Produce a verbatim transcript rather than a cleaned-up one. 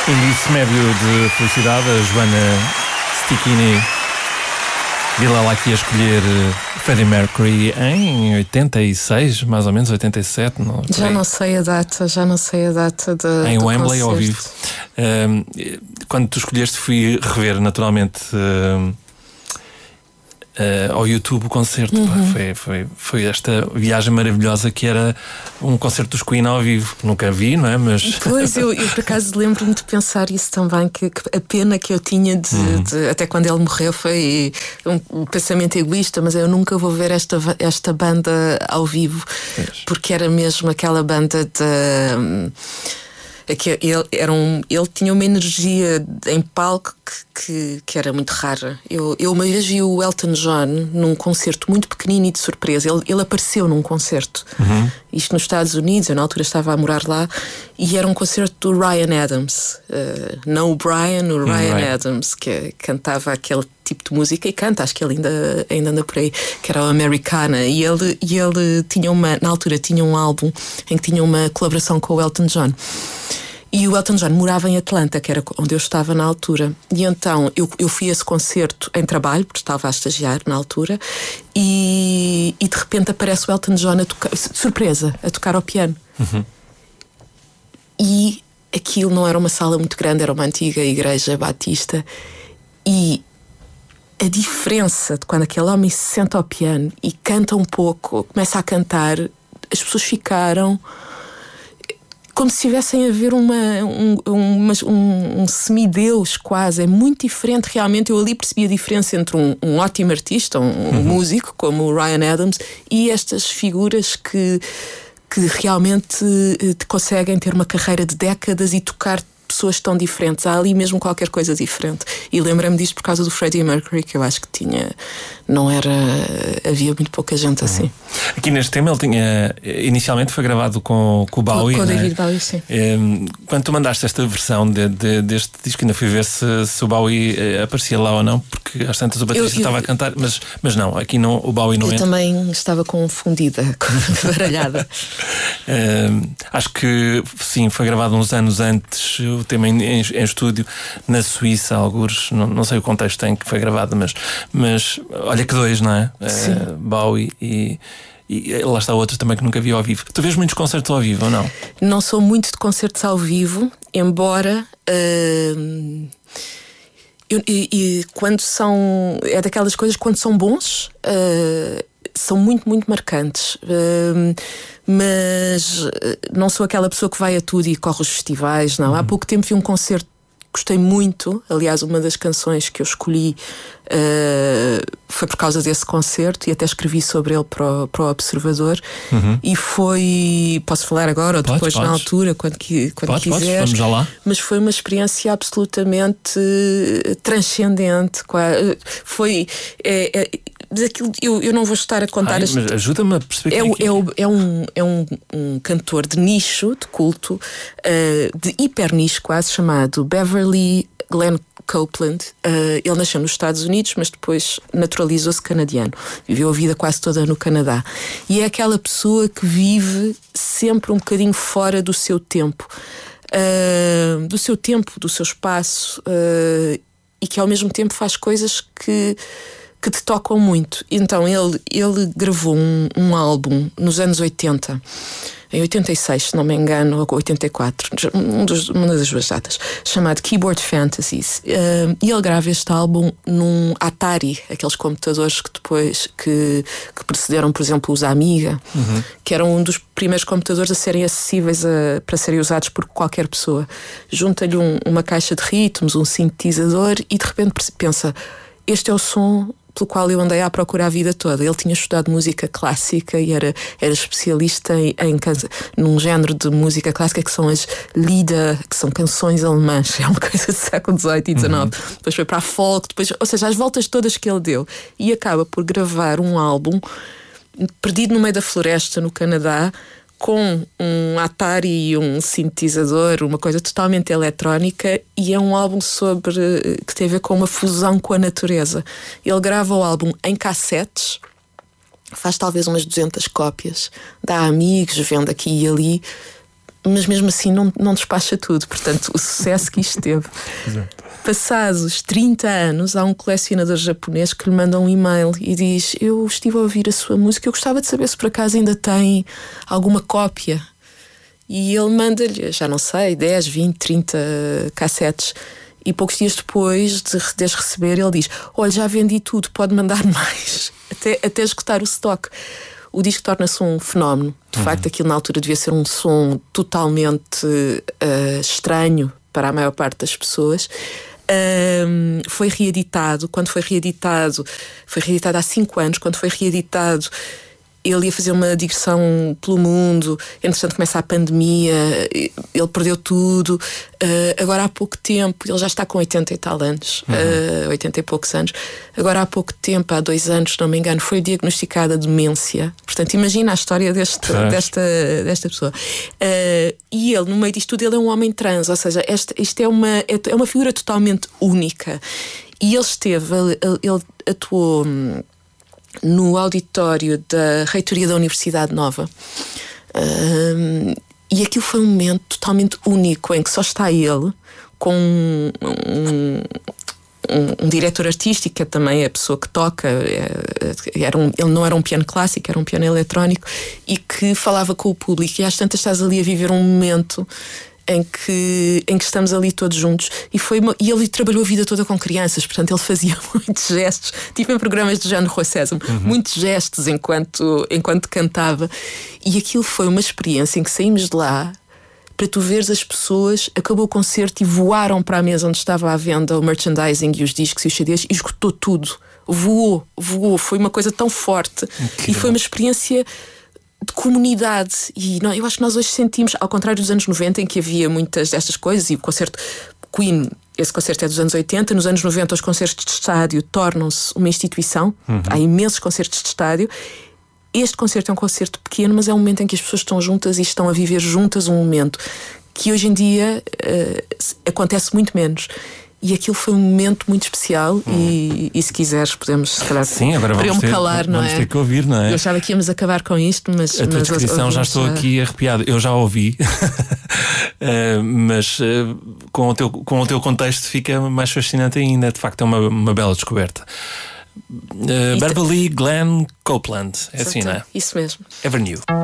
Índice médio de felicidade, a Joana Sticchini vi-la lá aqui a escolher Freddie Mercury em oitenta e seis, mais ou menos, oitenta e sete. Não, já não sei a data, já não sei a data de, em do Wembley concerto. ao vivo. Um, quando tu escolheste, fui rever naturalmente um, uh, ao YouTube o concerto. Uhum. Pá, foi, foi, foi esta viagem maravilhosa que era um concerto dos Queen ao vivo. Nunca vi, não é? Mas... Pois, eu, eu por acaso lembro-me de pensar isso também, que, que a pena que eu tinha de, uhum. de até quando ele morreu foi um, um pensamento egoísta, mas eu nunca vou ver esta, esta banda ao vivo, é. Porque era mesmo aquela banda de... É que ele, era um, ele tinha uma energia em palco que, que, que era muito rara. Eu, eu uma vez vi o Elton John num concerto muito pequenino e de surpresa. Ele, ele apareceu num concerto. Uhum. Isto nos Estados Unidos, eu na altura estava a morar lá, e era um concerto do Ryan Adams. Uh, não o Brian, o Ryan uhum. Adams, que cantava aquele tipo de música, e canta, acho que ele ainda, ainda anda por aí, que era o Americana. E ele, e ele tinha uma, na altura tinha um álbum em que tinha uma colaboração com o Elton John. E o Elton John morava em Atlanta, que era onde eu estava na altura. E então eu, eu fui a esse concerto em trabalho, porque estava a estagiar na altura, e, e de repente aparece o Elton John a tocar, de surpresa, a tocar ao piano. Uhum. E aquilo não era uma sala muito grande, era uma antiga igreja batista. E a diferença de quando aquele homem se senta ao piano e canta um pouco, começa a cantar, as pessoas ficaram... como se estivessem a ver uma, um, uma, um, um semideus quase. É muito diferente realmente. Eu ali percebi a diferença entre um, um ótimo artista, um, um uhum. músico como o Ryan Adams, e estas figuras que, que realmente eh, conseguem ter uma carreira de décadas e tocar pessoas tão diferentes. Há ali mesmo qualquer coisa diferente. E lembro-me disto por causa do Freddie Mercury, que eu acho que tinha... Não era... Havia muito pouca gente uhum. assim. Aqui neste tema ele tinha... Inicialmente foi gravado com, com o Bowie, Com o David é? Bowie, sim. É, quando tu mandaste esta versão de, de, deste disco, ainda fui ver se, se o Bowie aparecia lá ou não, porque às tantas o Batista eu, eu, estava a cantar, mas, mas não, aqui não, o Bowie não eu entra. Eu também estava confundida, baralhada. É, acho que sim, foi gravado uns anos antes, o tema em, em, em estúdio, na Suíça, algures, não, não sei o contexto em que foi gravado, mas, mas olha que dois, não é? é Bowie e, e lá está outros também que nunca vi ao vivo. Tu vês muitos concertos ao vivo ou não? Não sou muito de concertos ao vivo, embora uh, eu, e, e quando são, é daquelas coisas, quando são bons, uh, são muito, muito marcantes. Uh, mas não sou aquela pessoa que vai a tudo e corre os festivais, não. Uhum. Há pouco tempo vi um concerto, gostei muito. Aliás, uma das canções que eu escolhi uh, foi por causa desse concerto, e até escrevi sobre ele para o, para o Observador. Uhum. E foi... Posso falar agora ou podes, depois podes. Na altura, quando, quando podes, quiseres. Podes, vamos já lá. Mas foi uma experiência absolutamente transcendente. Foi... É, é, Aquilo, eu, eu não vou estar a contar. Ai, as... Mas ajuda-me a perceber. É, que é, é, é, é, um, é um, um cantor de nicho, de culto, uh, de hiper nicho quase, chamado Beverly Glenn Copeland. Uh, ele nasceu nos Estados Unidos, mas depois naturalizou-se canadiano. Viveu a vida quase toda no Canadá. E é aquela pessoa que vive sempre um bocadinho fora do seu tempo. Uh, do seu tempo, do seu espaço. Uh, e que ao mesmo tempo faz coisas que... que te tocam muito. Então ele, ele gravou um, um álbum nos anos oitenta, em oitenta e seis, se não me engano, ou oitenta e quatro, um dos, uma das duas datas, chamado Keyboard Fantasies. Uh, e ele grava este álbum num Atari, aqueles computadores que depois que, que precederam, por exemplo, os Amiga, uhum. que eram um dos primeiros computadores a serem acessíveis a, para serem usados por qualquer pessoa. Junta-lhe um, uma caixa de ritmos, um sintetizador, e de repente pensa: este é o som pelo qual eu andei à procura a vida toda. Ele tinha estudado música clássica e era, era especialista em, em num género de música clássica que são as Lieder, que são canções alemãs. É uma coisa do século dezoito e dezenove. Uhum. Depois foi para a folk, depois, ou seja, as voltas todas que ele deu. E acaba por gravar um álbum perdido no meio da floresta, no Canadá, com um Atari e um sintetizador, uma coisa totalmente eletrónica, e é um álbum sobre que tem a ver com uma fusão com a natureza. Ele grava o álbum em cassetes, faz talvez umas duzentas cópias, dá a amigos, vende aqui e ali, mas mesmo assim não, não despacha tudo. Portanto, o sucesso que isto teve. Exato. Passados trinta anos, há um colecionador japonês que lhe manda um e-mail e diz: eu estive a ouvir a sua música, eu gostava de saber se por acaso ainda tem alguma cópia. E ele manda-lhe, já não sei, dez, vinte, trinta cassetes. E poucos dias depois de, de as receber, ele diz: olha, já vendi tudo, pode mandar mais, até, até esgotar o stock. O disco torna-se um fenómeno. De uhum. facto, aquilo na altura devia ser um som totalmente uh, estranho para a maior parte das pessoas. Um, foi reeditado. Quando foi reeditado, foi reeditado há cinco anos. Quando foi reeditado, ele ia fazer uma digressão pelo mundo. Entretanto, começa a pandemia, ele perdeu tudo. Uh, agora há pouco tempo, ele já está com oitenta e tal anos, uhum. uh, oitenta e poucos anos. Agora há pouco tempo, há dois anos, se não me engano, foi diagnosticada demência. Portanto, imagina a história deste, desta, desta pessoa. Uh, e ele, no meio disto tudo, ele é um homem trans, ou seja, este, isto é uma, é uma figura totalmente única. E ele esteve, ele, ele atuou no auditório da reitoria da Universidade Nova. Um, e aquilo foi um momento totalmente único em que só está ele com um, um, um, um diretor artístico, que também é a pessoa que toca. Era um, ele não era um piano clássico, era um piano eletrónico, e que falava com o público. E às tantas estás ali a viver um momento em que, em que estamos ali todos juntos. E, foi uma, e ele trabalhou a vida toda com crianças, portanto ele fazia muitos gestos, tipo em programas do Jean Roi Sésamo, uhum. muitos gestos enquanto, enquanto cantava. E aquilo foi uma experiência em que saímos de lá, para tu veres as pessoas, acabou o concerto e voaram para a mesa onde estava à venda o merchandising e os discos e os C Ds, e esgotou tudo. Voou, voou. Foi uma coisa tão forte. Incrível. E foi uma experiência de comunidade. E não, eu acho que nós hoje sentimos, ao contrário dos anos noventa, em que havia muitas destas coisas, e o concerto Queen, esse concerto é dos anos oitenta, nos anos noventa os concertos de estádio tornam-se uma instituição. Uhum. Há imensos concertos de estádio. Este concerto é um concerto pequeno, mas é um momento em que as pessoas estão juntas e estão a viver juntas um momento que hoje em dia uh, acontece muito menos. E aquilo foi um momento muito especial. Hum. e, e se quiseres podemos, se calhar, sim, agora vamos ter, calar, não vamos é? ter que ouvir, não é? Eu achava que íamos acabar com isto, mas a tua mas descrição já estou já... aqui arrepiado. Eu já ouvi, uh, mas uh, com, o teu, com o teu contexto fica mais fascinante ainda. De facto é uma, uma bela descoberta. uh, Beverly Glenn Copeland, é assim, não é? Isso mesmo. Ever New.